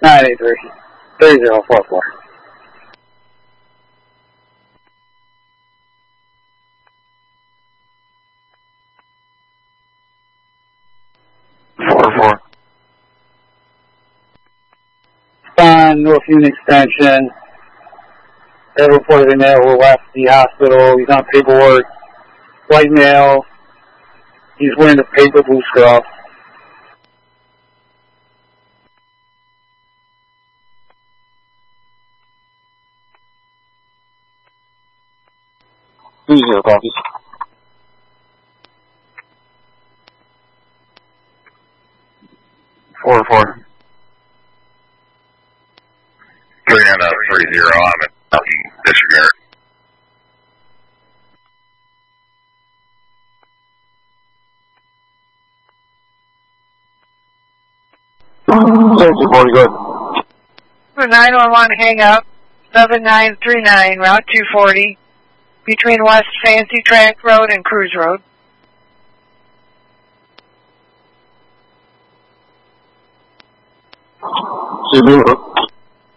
983 3044. North Union Extension. They reported in there who left the hospital. He's on paperwork. White male. He's wearing a paper blue scarf. Zero copies. 4-4. 30, I'm at parking disregard. For 911, hang up. 7939, Route 240, between West Fancy Track Road and Cruise Road. Zero.